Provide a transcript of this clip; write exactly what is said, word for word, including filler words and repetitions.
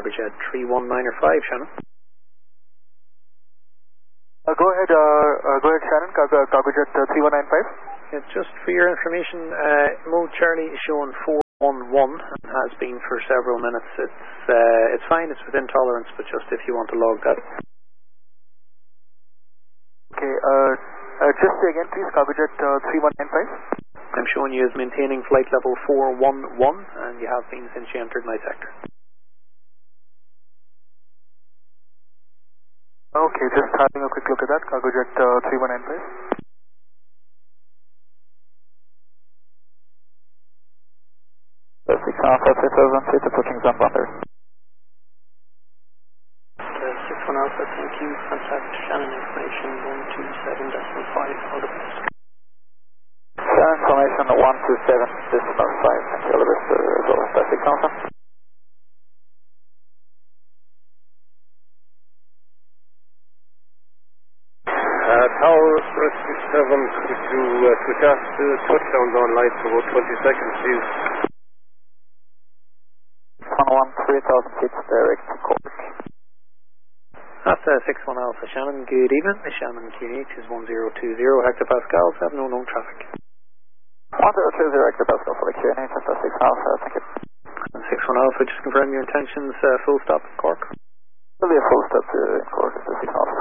Cargojet three one nine or five, Shannon. Uh, go ahead, uh, uh, go ahead, Shannon. Cargo, Cargojet uh, three one nine five. Yeah, just for your information, uh, mode Charlie is showing four one one and has been for several minutes. It's uh, it's fine, it's within tolerance, but just if you want to log that. Okay, uh, uh, just say again please, Cargojet uh, three one nine five. I'm showing you as maintaining flight level four one one, and you have been since you entered my sector. Okay, just having a quick look at that, Cargojet uh, three one nine five. six Alpha three thousand feet approaching Zambonder. six one Alpha, thank you. Contact Shannon information one two seven decimal five, all the best. Shannon information one two seven decimal five, thank you, all the best, uh, as well as six Alpha. Uh, Tower Rescue seven, could you uh, switch off the touchdown zone lights for about twenty seconds, please? one one three thousand feet direct to Cork. That's uh, six one Alpha, Shannon, good evening. The Shannon Q H is one zero two zero hectopascals, have no known traffic. one zero two zero hectopascal for the Q N H, that's six Alpha, thank you. And six one Alpha, just confirm your intentions, uh, full stop in Cork. Will be a full stop to Cork, six Alpha.